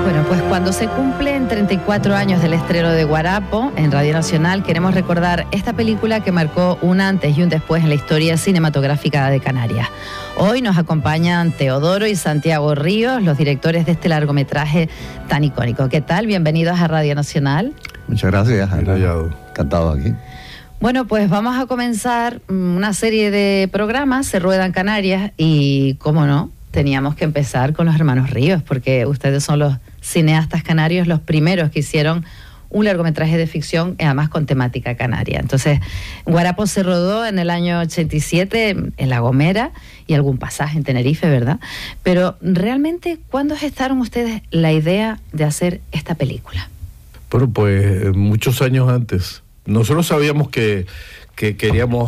Bueno, pues cuando se cumplen 34 años del estreno de Guarapo en Radio Nacional, queremos recordar esta película que marcó un antes y un después en la historia cinematográfica de Canarias. Hoy nos acompañan Teodoro y Santiago Ríos, los directores de este largometraje tan icónico. ¿Qué tal? Bienvenidos a Radio Nacional. Muchas gracias. Encantado aquí. Bueno, pues vamos a comenzar una serie de programas, se rueda en Canarias y, cómo no, teníamos que empezar con los hermanos Ríos, porque ustedes son los cineastas canarios, los primeros que hicieron un largometraje de ficción, además con temática canaria. Entonces, Guarapo se rodó en el año 87 en La Gomera y algún pasaje en Tenerife, ¿verdad? Pero realmente, ¿cuándo gestaron ustedes la idea de hacer esta película? Bueno, pues muchos años antes. Nosotros sabíamos que queríamos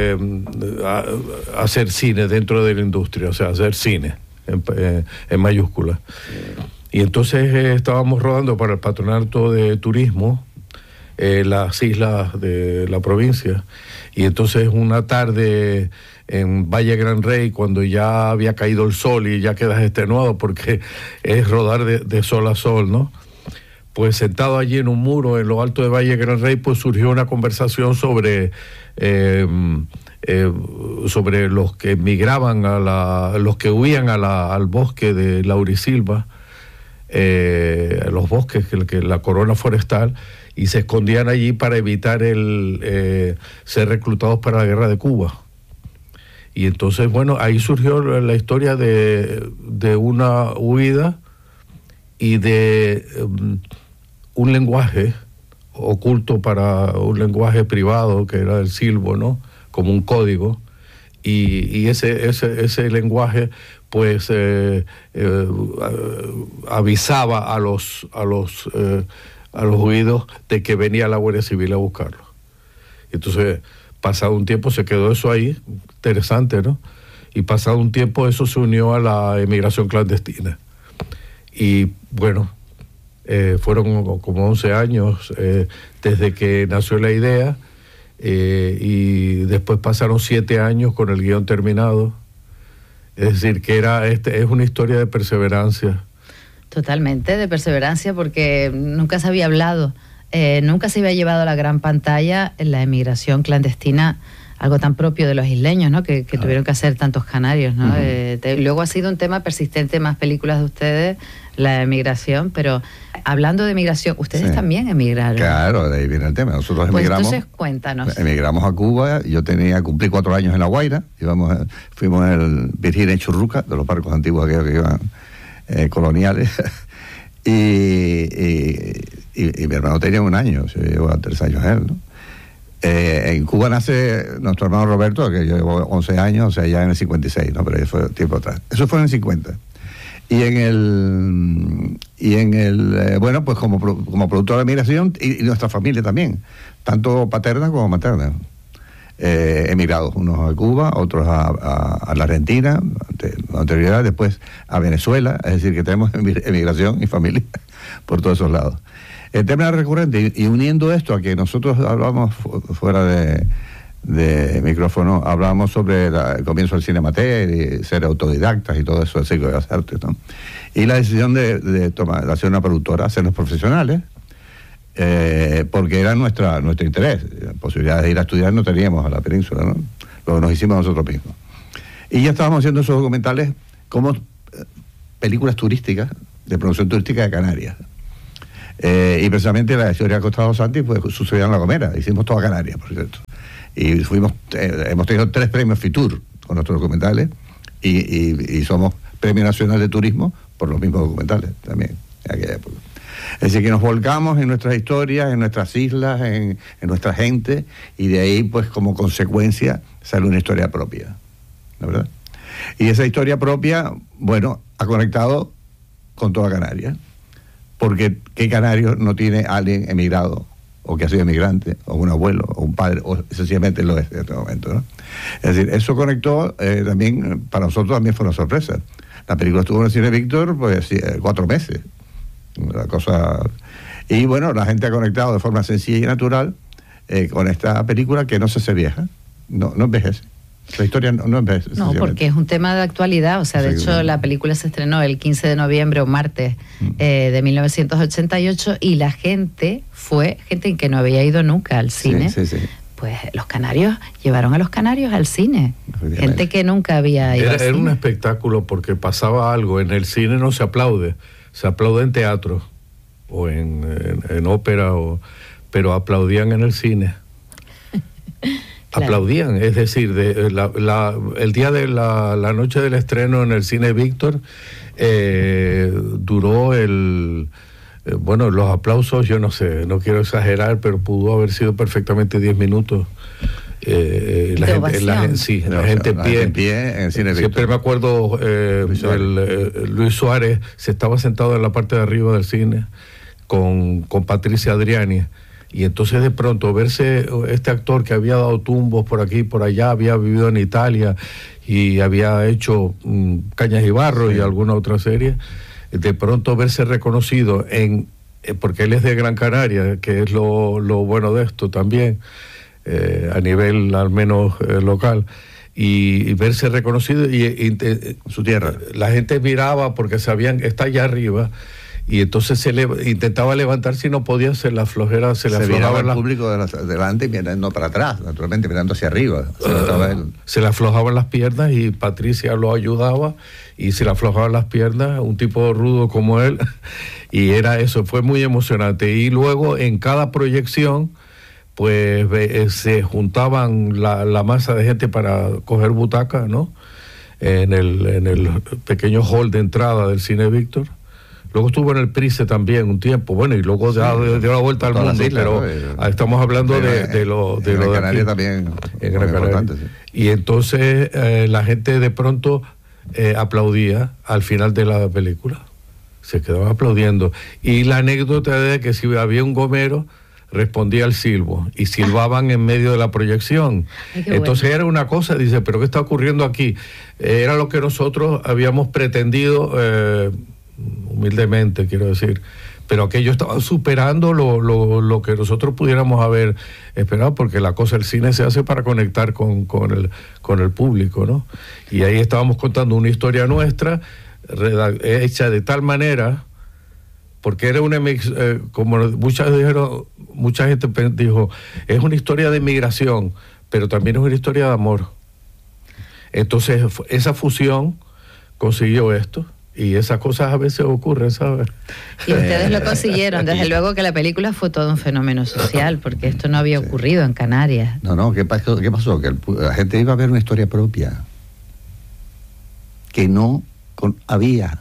hacer cine dentro de la industria, o sea, hacer cine en mayúsculas. Y entonces estábamos rodando para el Patronato de Turismo las islas de la provincia. Y entonces una tarde en Valle Gran Rey, cuando ya había caído el sol y ya quedas extenuado porque es rodar de sol a sol, ¿no? Pues sentado allí en un muro en lo alto de Valle Gran Rey, pues surgió una conversación sobre los que migraban los que huían al bosque de Laurisilva, los bosques, la corona forestal, y se escondían allí para evitar ser reclutados para la guerra de Cuba. Y entonces, bueno, ahí surgió la historia de una huida y de un lenguaje oculto para un lenguaje privado que era el silbo, ¿no? Como un código, y ese lenguaje pues avisaba a los huidos de que venía la Guardia Civil a buscarlos. Entonces, pasado un tiempo se quedó eso ahí, interesante, ¿no? Y pasado un tiempo eso se unió a la emigración clandestina. Y bueno, fueron como 11 años desde que nació la idea, y después pasaron 7 años con el guión terminado. Es decir, que es una historia de perseverancia. Totalmente, de perseverancia, porque nunca se había hablado, nunca se había llevado a la gran pantalla la emigración clandestina, algo tan propio de los isleños, ¿no? Que tuvieron que hacer tantos canarios, ¿no? Uh-huh. Luego ha sido un tema persistente en más películas de ustedes, la emigración, pero hablando de emigración, ustedes también emigraron. Claro, de ahí viene el tema. Nosotros emigramos. Pues entonces cuéntanos. Emigramos a Cuba, cumplí 4 años en La Guaira, fuimos en el Virginia y Churruca, de los barcos antiguos aquellos que iban coloniales, y mi hermano tenía 1 año, yo llevo 3 años él, ¿no? En Cuba nace nuestro hermano Roberto, que yo llevo 11 años, o sea, ya en el 56, ¿no? Pero eso fue tiempo atrás. Eso fue en el 50. Y en el bueno, pues como productor de migración, y nuestra familia también, tanto paterna como materna, emigrados, unos a Cuba, otros a la Argentina, anterioridad, después a Venezuela, es decir, que tenemos emigración y familia por todos esos lados. El tema recurrente, y uniendo esto a que nosotros hablamos fuera de micrófono, hablábamos sobre el comienzo del cine amateur y ser autodidactas y todo eso del ciclo de las artes, ¿no? Y la decisión de hacer una productora, hacernos profesionales, porque era nuestro interés. Posibilidades de ir a estudiar no teníamos a la península, ¿no? Lo nos hicimos nosotros mismos. Y ya estábamos haciendo esos documentales como películas turísticas, de producción turística de Canarias. Y precisamente la historia de Costa de los Santis pues sucedió en La Gomera. Hicimos toda Canarias, por cierto. Y hemos tenido 3 premios Fitur con nuestros documentales, y somos Premio Nacional de Turismo por los mismos documentales también en aquella época. Es decir, que nos volcamos en nuestras historias, en nuestras islas, en nuestra gente, y de ahí pues como consecuencia sale una historia propia, ¿no, verdad? Y esa historia propia, bueno, ha conectado con toda Canarias, porque ¿qué canario no tiene alguien emigrado, o que ha sido emigrante, o un abuelo, o un padre, o sencillamente lo es en este momento, ¿no? Es decir, eso conectó también, para nosotros también fue una sorpresa. La película estuvo en el Cine Víctor, pues 4 meses. La cosa. Y bueno, la gente ha conectado de forma sencilla y natural con esta película que no se hace vieja, no envejece. La historia no es... No, porque es un tema de actualidad. O sea, de hecho, la película se estrenó el 15 de noviembre o martes de 1988 y la gente que no había ido nunca al cine. Pues los canarios llevaron a los canarios al cine. Gente que nunca había ido al cine. Era un espectáculo porque pasaba algo. En el cine no se aplaude en teatro o en ópera, pero aplaudían en el cine. Claro. Aplaudían, es decir, el día de la noche del estreno en el Cine Víctor duró los aplausos, yo no sé, no quiero exagerar, pero pudo haber sido perfectamente 10 minutos. La gente en pie en el Cine Víctor. Siempre me acuerdo Luis Suárez se estaba sentado en la parte de arriba del cine con Patricia Adriani. Y entonces de pronto verse este actor que había dado tumbos por aquí y por allá, había vivido en Italia y había hecho Cañas y Barro y alguna otra serie, de pronto verse reconocido porque él es de Gran Canaria, que es lo bueno de esto también, a nivel al menos local, y verse reconocido y su tierra. La gente miraba porque sabían, está allá arriba. Y entonces intentaba levantarse y no podía, se le aflojaba el público delante mirando para atrás, naturalmente mirando hacia arriba. Se le aflojaban las piernas y Patricia lo ayudaba y se le aflojaban las piernas, un tipo rudo como él, y era eso, fue muy emocionante. Y luego en cada proyección pues se juntaban la masa de gente para coger butacas, ¿no? En el pequeño hall de entrada del Cine Víctor. Luego estuvo en el Price también un tiempo, bueno, y luego dio la vuelta al mundo, pero estamos hablando de lo de Canarias también, en Gran Canaria. Y entonces la gente de pronto aplaudía al final de la película, se quedaban aplaudiendo. Y la anécdota de que si había un gomero, respondía al silbo, y silbaban en medio de la proyección. Entonces era una cosa, dice, pero ¿qué está ocurriendo aquí? Era lo que nosotros habíamos pretendido... humildemente quiero decir, pero aquello estaba superando lo que nosotros pudiéramos haber esperado, porque la cosa del cine se hace para conectar con el público, ¿no? Y ahí estábamos contando una historia nuestra hecha de tal manera, porque era una como mucha gente dijo, es una historia de migración, pero también es una historia de amor. Entonces esa fusión consiguió esto. Y esas cosas a veces ocurren, ¿sabes? Y ustedes lo consiguieron. Desde luego que la película fue todo un fenómeno social, porque esto no había ocurrido en Canarias. No, ¿qué pasó? Que la gente iba a ver una historia propia que no había.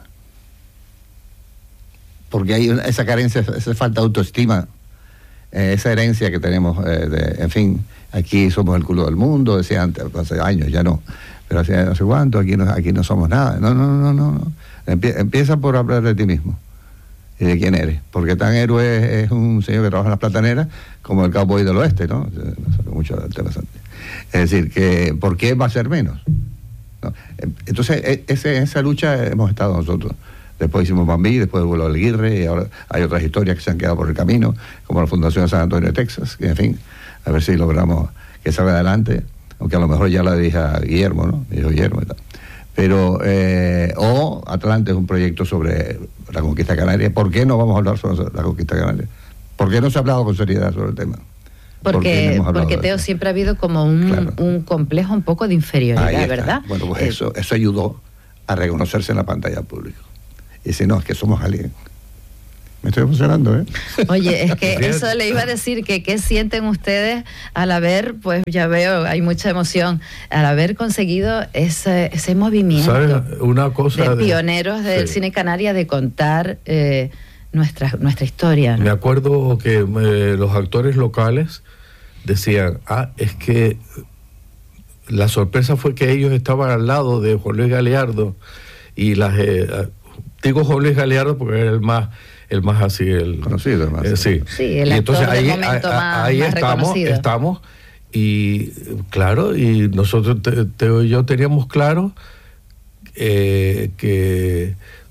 Porque hay esa carencia, esa falta de autoestima, esa herencia que tenemos, en fin, aquí somos el culo del mundo, decía antes, hace años, ya no. Pero hace no sé cuánto, aquí no somos nada. No. Empieza por hablar de ti mismo y de quién eres, porque tan héroe es un señor que trabaja en las plataneras como el cowboy del oeste, ¿no? Mucho interesante. Es decir, que ¿por qué va a ser menos? ¿No? Entonces, esa lucha hemos estado nosotros. Después hicimos Bambi, después el vuelo del Aguirre, y ahora hay otras historias que se han quedado por el camino, como la Fundación de San Antonio de Texas, que en fin, a ver si logramos que salga adelante, aunque a lo mejor ya la dije a Guillermo, ¿no? Dijo Guillermo y tal. Pero, o Atlante es un proyecto sobre la conquista canaria. ¿Por qué no vamos a hablar sobre la conquista canaria? ¿Por qué no se ha hablado con seriedad sobre el tema? Porque Teo, siempre ha habido como un complejo un poco de inferioridad, ¿verdad? Bueno, pues eso ayudó a reconocerse en la pantalla pública. Y si no, es que somos aliens. Me estoy emocionando, ¿eh? Oye, es que eso le iba a decir, que qué sienten ustedes al haber, pues ya veo, hay mucha emoción, al haber conseguido ese movimiento. ¿Sabes? Una cosa de pioneros del cine canaria, de contar nuestra historia, ¿no? Me acuerdo que los actores locales decían, es que la sorpresa fue que ellos estaban al lado de Juan Luis Galeardo, y digo Juan Luis Galeardo porque era el más así, el conocido, más. Sí, el actor entonces del momento ahí más estamos, y claro, y nosotros Teo y yo teníamos claro que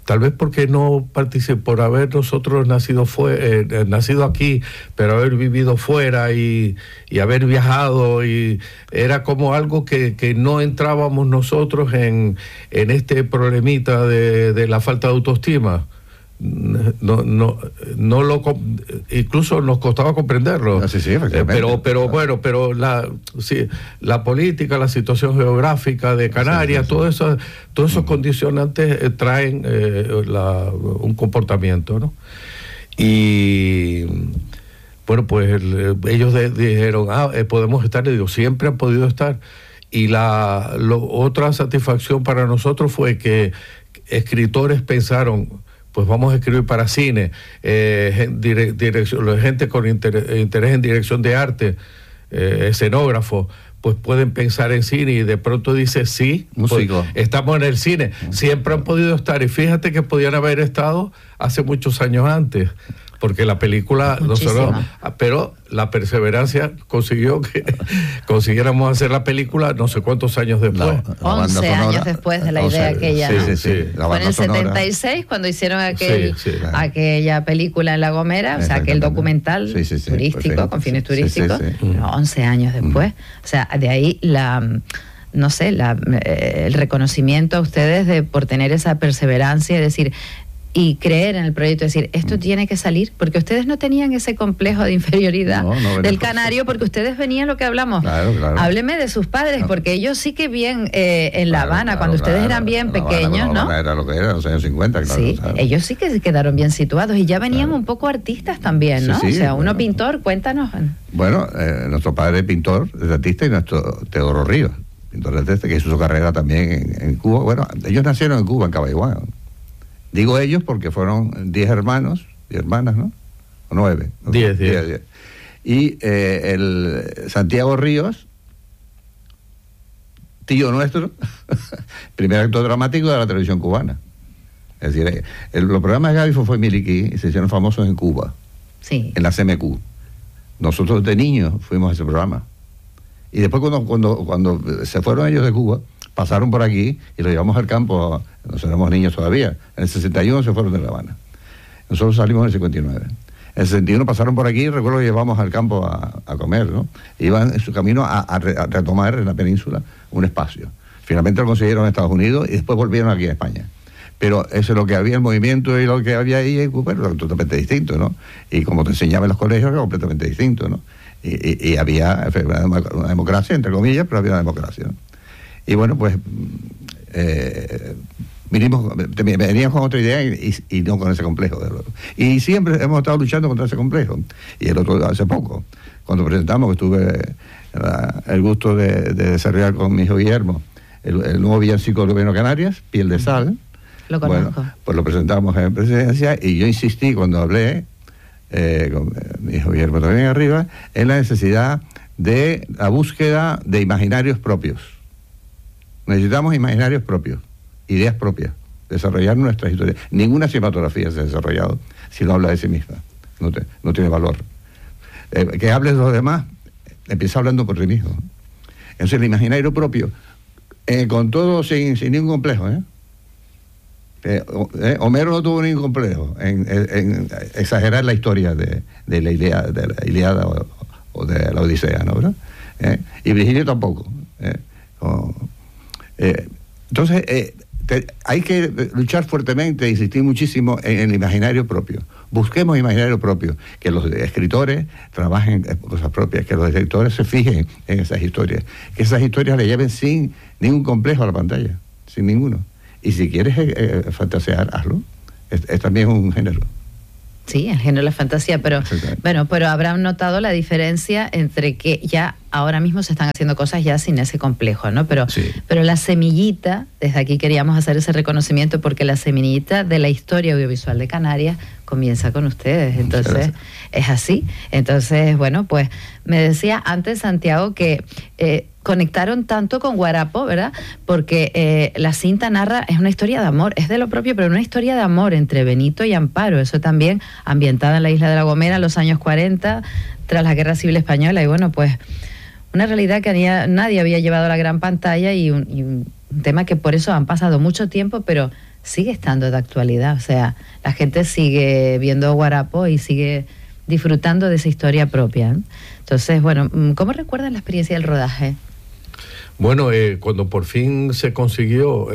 Tal vez porque no participé, por haber nosotros nacido aquí, pero haber vivido fuera y haber viajado, y era como algo que no entrábamos nosotros en este problemita de la falta de autoestima. Incluso nos costaba comprenderlo. Sí, efectivamente. Pero la política, la situación geográfica de Canarias, todos esos condicionantes traen un comportamiento, ¿no? Y bueno, pues ellos dijeron, podemos estar, y digo, siempre han podido estar. Y otra satisfacción para nosotros fue que escritores pensaron, pues vamos a escribir para cine, gente con interés en dirección de arte, escenógrafo, pues pueden pensar en cine, y de pronto dice, sí, pues, estamos en el cine. Siempre han podido estar, y fíjate que podían haber estado hace muchos años antes, porque la película, pero la perseverancia consiguió que consiguiéramos hacer la película no sé cuántos años después. 11 años después de la idea aquella. Sí. Fue en el 76 cuando hicieron aquella película en La Gomera, o sea, aquel documental turístico, con fines turísticos, 11 años después. O sea, de ahí el reconocimiento a ustedes por tener esa perseverancia, es decir, y creer en el proyecto, es decir, esto tiene que salir, porque ustedes no tenían ese complejo de inferioridad del canario, porque ustedes venían, lo que hablamos. Claro. Hábleme de sus padres, porque ellos sí que bien en La Habana, cuando ustedes eran bien pequeños, ¿no? Era lo que era, los años 50, claro. Sí, ellos sí que quedaron bien situados, y ya venían un poco artistas también, ¿no? O sea, uno pintor, cuéntanos. Bueno, nuestro padre pintor, es artista, y nuestro Teodoro Ríos, pintor artista, que hizo su carrera también en Cuba. Bueno, ellos nacieron en Cuba, en Cabaiguán. Digo ellos porque fueron 10 hermanos y hermanas, ¿no? O 9. 10. Y el Santiago Ríos, tío nuestro, primer actor dramático de la televisión cubana. Es decir, los programas de Gaby fue Miliquí y se hicieron famosos en Cuba, en la CMQ. Nosotros de niños fuimos a ese programa. Y después cuando se fueron ellos de Cuba, pasaron por aquí y lo llevamos al campo. Nosotros éramos niños todavía. En el 61 se fueron de La Habana. Nosotros salimos en el 59. En el 61 pasaron por aquí y recuerdo que llevamos al campo a comer, ¿no? Iban en su camino a retomar en la península un espacio. Finalmente lo consiguieron en Estados Unidos y después volvieron aquí a España. Pero eso es lo que había, el movimiento y lo que había ahí en Cuba era totalmente distinto, ¿no? Y como te enseñaba en los colegios era completamente distinto, ¿no? Y había una democracia, entre comillas, pero había una democracia, ¿no? Y bueno, pues veníamos con otra idea y no con ese complejo, de luego. Y siempre hemos estado luchando contra ese complejo. Y el otro, hace poco, cuando presentamos, que tuve el gusto de desarrollar con mi hijo Guillermo el nuevo villancico del Gobierno de Canarias, Piel de Sal. Lo conozco. Bueno, pues lo presentamos en presidencia, y yo insistí cuando hablé con mi hijo Guillermo también arriba, en la necesidad de la búsqueda de imaginarios propios. Necesitamos imaginarios propios, ideas propias, desarrollar nuestras historias. Ninguna cinematografía se ha desarrollado si no habla de sí misma. No tiene valor. Que hables de los demás, empieza hablando por sí mismo. Entonces el imaginario propio, con todo, sin ningún complejo, Homero no tuvo ningún complejo en exagerar la historia de la Ilíada o de la Odisea, ¿no? ¿Verdad? Y Virgilio tampoco. Entonces hay que luchar fuertemente, insistir muchísimo en el imaginario propio. Busquemos imaginario propio, que los escritores trabajen cosas propias, que los directores se fijen en esas historias, que esas historias le lleven sin ningún complejo a la pantalla, sin ninguno. Y si quieres fantasear, hazlo. Es también un género. Sí, el género de la fantasía, pero bueno, pero habrán notado la diferencia entre que ya ahora mismo se están haciendo cosas ya sin ese complejo, ¿no? Pero la semillita, desde aquí queríamos hacer ese reconocimiento, porque la semillita de la historia audiovisual de Canarias comienza con ustedes, entonces es así. Entonces, bueno, pues me decía antes Santiago que conectaron tanto con Guarapo, ¿verdad? Porque la cinta narra, es una historia de amor, es de lo propio, pero una historia de amor entre Benito y Amparo, eso también ambientada en la isla de La Gomera en los años 40, tras la Guerra Civil Española, y bueno, pues una realidad que nadie había llevado a la gran pantalla, y un tema que por eso han pasado mucho tiempo, pero sigue estando de actualidad. O sea, la gente sigue viendo Guarapo y sigue disfrutando de esa historia propia, ¿eh? Entonces, bueno, ¿cómo recuerdan la experiencia del rodaje? Bueno, cuando por fin se consiguió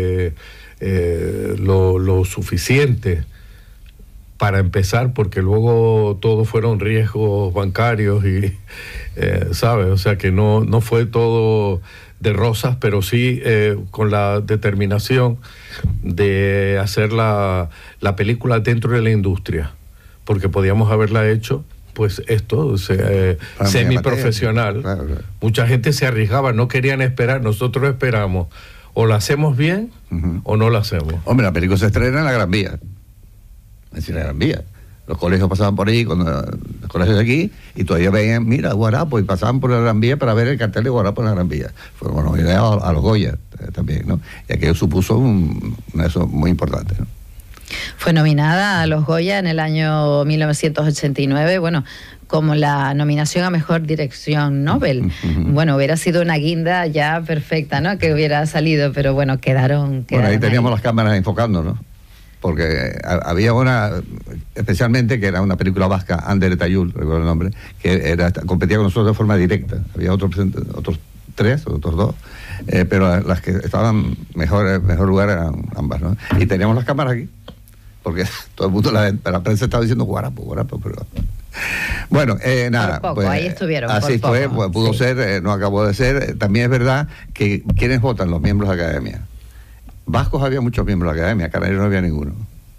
lo suficiente para empezar, porque luego todo fueron riesgos bancarios y, ¿sabes? O sea que no fue todo de rosas, pero sí con la determinación de hacer la película dentro de la industria, porque podíamos haberla hecho pues esto, semiprofesional. Claro. Mucha gente se arriesgaba, no querían esperar, nosotros esperamos, o la hacemos bien o no la hacemos. Hombre, la película se estrena en la Gran Vía. Es decir, la Gran Vía. Los colegios pasaban por ahí, los colegios de aquí, y todavía veían, mira, Guarapo, y pasaban por la Gran Vía para ver el cartel de Guarapo en la Gran Vía. Fue bueno, a los Goya también, ¿no? Y aquello supuso eso muy importante, ¿no? Fue nominada a los Goya en el año 1989, bueno, como la nominación a Mejor Dirección Nobel. Bueno, hubiera sido una guinda ya perfecta, ¿no? Que hubiera salido, pero bueno, quedaron Bueno, ahí teníamos ahí las cámaras enfocando, ¿no? Porque había una, especialmente, que era una película vasca, Ander Tayul, recuerdo el nombre, que competía con nosotros de forma directa. Había otros 3, otros 2, pero las que estaban mejor lugar eran ambas, ¿no? Y teníamos las cámaras aquí, porque todo el mundo, la prensa estaba diciendo Guarapo, pero... Bueno, nada. Por poco, pues, ahí estuvieron. Así por fue, poco, pues, pudo sí. ser, no acabó de ser. También es verdad que ¿quiénes votan? Los miembros de la academia. Vascos había muchos miembros de la academia, canarios no había ninguno.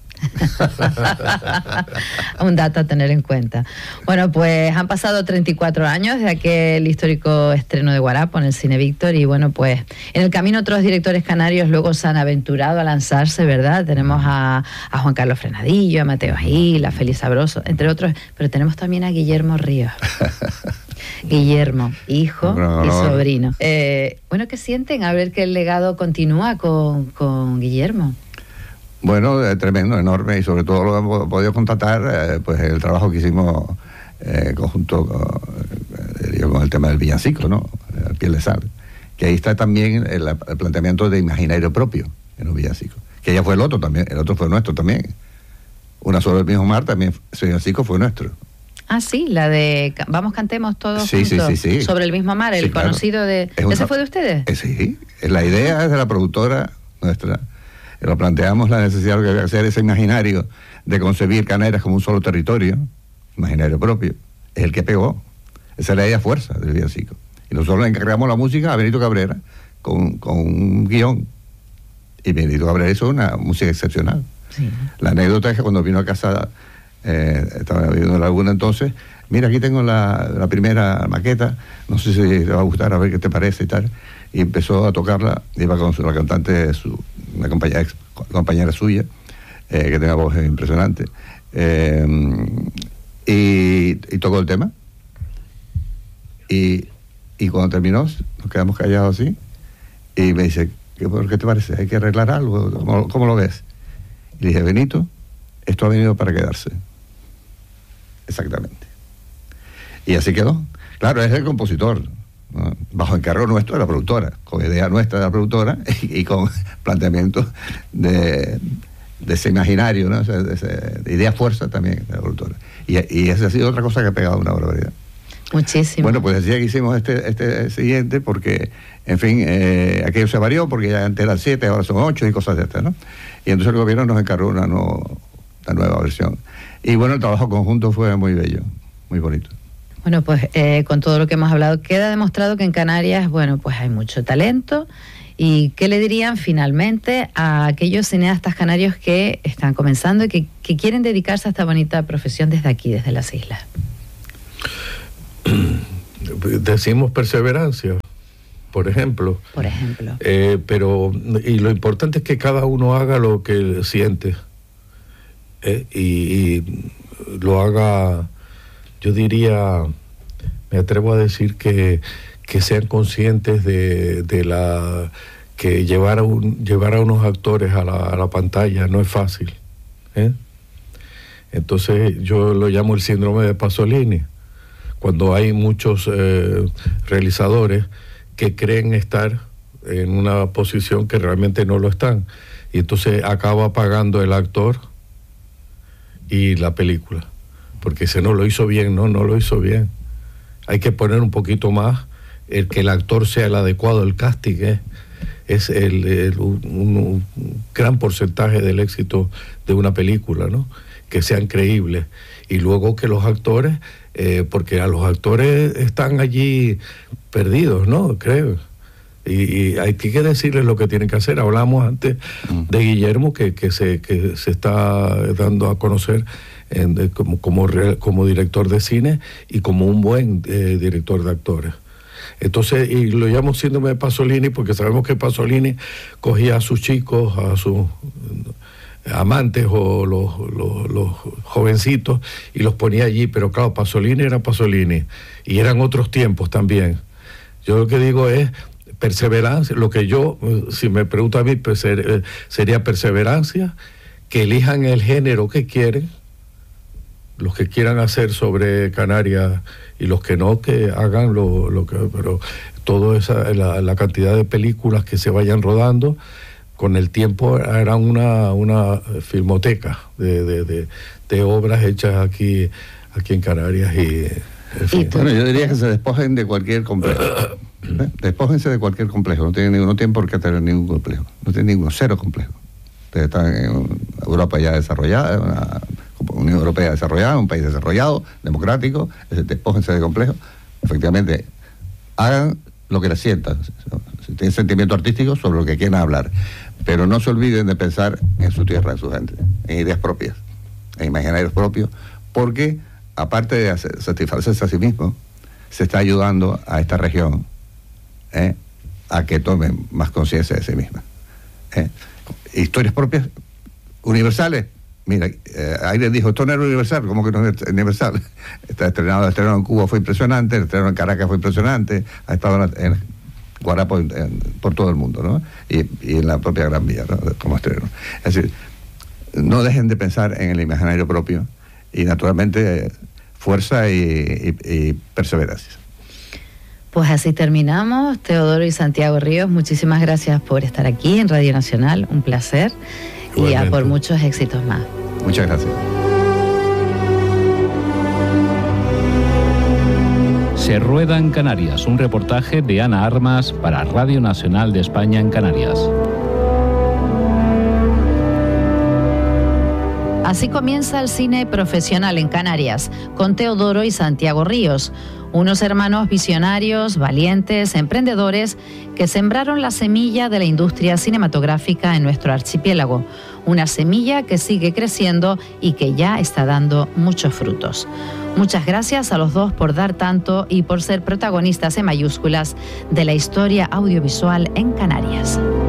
Un dato a tener en cuenta. Bueno, pues han pasado 34 años de aquel histórico estreno de Guarapo en el Cine Víctor, y bueno, pues en el camino otros directores canarios luego se han aventurado a lanzarse, ¿verdad? Tenemos a Juan Carlos Frenadillo, a Mateo Gil, a Félix Sabroso, entre otros, pero tenemos también a Guillermo Ríos. Guillermo, hijo y sobrino. Bueno, ¿qué sienten al ver que el legado continúa con Guillermo? Bueno, tremendo, enorme, y sobre todo lo hemos podido constatar, pues el trabajo que hicimos conjunto con el tema del villancico, ¿no? Piel de Sal, que ahí está también el planteamiento de imaginario propio en los villancicos, que ya fue el otro también, el otro fue nuestro también. Una sobre el mismo mar también, ese villancico fue nuestro. Ah, sí, la de Vamos cantemos todos Sí, juntos, sí. sobre el mismo mar, el claro. Conocido de... ¿Ese fue de ustedes? Sí, la idea es de la productora nuestra. Lo planteamos la necesidad de hacer ese imaginario de concebir Canarias como un solo territorio, imaginario propio, es el que pegó. Esa es la idea fuerza del villancico. Y nosotros le encargamos la música a Benito Cabrera con un guión. Y Benito Cabrera hizo una música excepcional. Sí. La anécdota es que cuando vino a casa, estaba viviendo en la Laguna entonces, mira, aquí tengo la primera maqueta, no sé si te va a gustar, a ver qué te parece y tal. Y empezó a tocarla, iba con la cantante, una compañera suya, que tenía voz impresionante, y tocó el tema. Y cuando terminó, nos quedamos callados así, y me dice, ¿qué te parece? ¿Hay que arreglar algo? ¿Cómo lo ves? Y le dije, Benito, esto ha venido para quedarse. Exactamente. Y así quedó. Claro, es el compositor, ¿no? Bajo encargo nuestro de la productora, con idea nuestra de la productora y con planteamiento de ese imaginario, ¿no? De idea fuerza también de la productora. Y esa ha sido otra cosa que ha pegado una barbaridad. Muchísimo. Bueno, pues decía que hicimos este siguiente porque, en fin, aquello se varió porque ya antes eran 7, ahora son 8 y cosas de estas, ¿no? Y entonces el gobierno nos encargó una nueva versión. Y bueno, el trabajo conjunto fue muy bello, muy bonito. Bueno, pues con todo lo que hemos hablado, queda demostrado que en Canarias, bueno, pues hay mucho talento. ¿Y qué le dirían finalmente a aquellos cineastas canarios que están comenzando y que quieren dedicarse a esta bonita profesión desde aquí, desde las islas? Decimos perseverancia, por ejemplo. Por ejemplo. Y lo importante es que cada uno haga lo que siente. Y lo haga, yo diría, me atrevo a decir que sean conscientes de la que llevar a unos actores a la pantalla no es fácil. Entonces yo lo llamo el síndrome de Pasolini, cuando hay muchos realizadores que creen estar en una posición que realmente no lo están. y entonces acaba pagando el actor y la película, porque si no lo hizo bien, no lo hizo bien. Hay que poner un poquito más, que el actor sea el adecuado, el casting es un gran porcentaje del éxito de una película, ¿no? Que sean creíbles, y luego que los actores, porque a los actores están allí perdidos, ¿no? Creo. Y hay que decirles lo que tienen que hacer. Hablamos antes de Guillermo, que se está dando a conocer como director de cine y como un buen director de actores. Entonces, y lo llamo síndrome de Pasolini porque sabemos que Pasolini cogía a sus chicos, a sus amantes o los jovencitos, y los ponía allí, pero claro, Pasolini era Pasolini y eran otros tiempos también. Yo lo que digo es perseverancia. Lo que yo, si me pregunta a mí, pues, sería perseverancia, que elijan el género que quieren, los que quieran hacer sobre Canarias, y los que no, que hagan lo que... Pero toda la cantidad de películas que se vayan rodando, con el tiempo harán una filmoteca de obras hechas aquí en Canarias. Y en fin. Bueno, yo diría que se despojen de cualquier complejo. Despójense de cualquier complejo. No tienen por qué tener ningún complejo. No tienen ninguno, cero complejo. Ustedes están en Europa ya desarrollada, una Unión Europea desarrollada, un país desarrollado, democrático. Despójense de complejo. Efectivamente, hagan lo que les sientan. Si tienen sentimiento artístico, sobre lo que quieran hablar. Pero no se olviden de pensar en su tierra, en su gente, en ideas propias, en imaginarios propios, porque aparte de satisfacerse a sí mismo, se está ayudando a esta región a que tome más conciencia de sí misma. Historias propias, universales. Mira, Aires dijo, esto no era universal. ¿Cómo que no es universal? Está estrenado en Cuba, fue impresionante, el estreno en Caracas fue impresionante, ha estado en Guarapo por todo el mundo, ¿no? Y en la propia Gran Vía, ¿no? Como estreno. Es decir, no dejen de pensar en el imaginario propio, y naturalmente fuerza y perseverancia. Pues así terminamos. Teodoro y Santiago Ríos, muchísimas gracias por estar aquí en Radio Nacional, un placer. Igualmente. Y a por muchos éxitos más. Muchas gracias. Se rueda en Canarias, un reportaje de Ana Armas para Radio Nacional de España en Canarias. Así comienza el cine profesional en Canarias, con Teodoro y Santiago Ríos, unos hermanos visionarios, valientes, emprendedores, que sembraron la semilla de la industria cinematográfica en nuestro archipiélago, una semilla que sigue creciendo y que ya está dando muchos frutos. Muchas gracias a los dos por dar tanto y por ser protagonistas en mayúsculas de la historia audiovisual en Canarias.